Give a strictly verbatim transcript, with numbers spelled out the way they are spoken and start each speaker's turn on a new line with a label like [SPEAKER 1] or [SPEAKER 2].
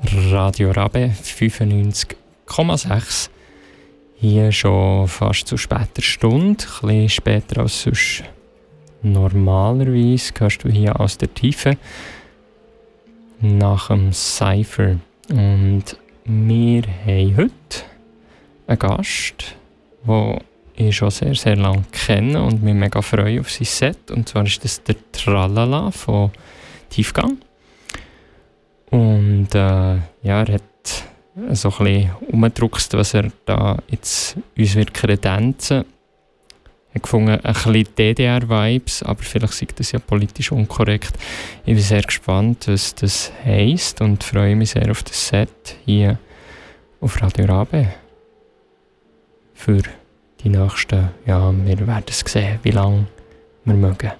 [SPEAKER 1] Radio Rabe fünfundneunzig Komma sechs. Hier schon fast zu später Stunde, ein bisschen später als sonst normalerweise, hörst du hier aus der Tiefe nach dem Cypher. Und wir haben heute einen Gast, den ich schon sehr, sehr lange kenne und mich mega freue auf sein Set. Und zwar ist das der Tralala von Tiefgang. Und äh, ja, er hat so ein bisschen umgedruckst, was er da jetzt uns wird kredenzen. Ich habe gefunden, ein bisschen D D R-Vibes, aber vielleicht ist das ja politisch unkorrekt. Ich bin sehr gespannt, was das heisst und freue mich sehr auf das Set hier auf Radio Rabe. Für die nächsten, ja, wir werden es sehen, wie lange wir mögen.